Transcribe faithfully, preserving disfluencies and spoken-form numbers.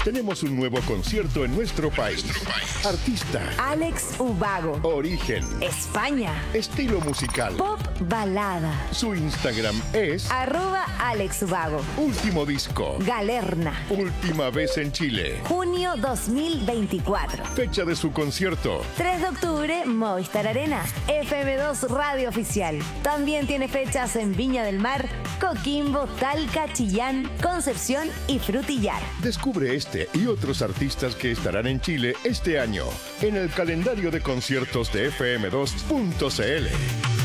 tenemos un nuevo concierto en nuestro país. Artista. Alex Ubago. Origen. España. Estilo musical. Pop balada. Su Instagram es Arroba Alex Ubago. Último disco. Galerna. Última vez en Chile. Junio dos mil veinticuatro. Fecha de su concierto. tres de octubre, Movistar Arena. F M dos Radio Oficial. También tiene fechas en Viña del Mar, Coquimbo, Talca, Chillán, Concepción y Frutillar. Descubre este y otros artistas que estarán en Chile este año en el calendario de conciertos de F M dos punto C L.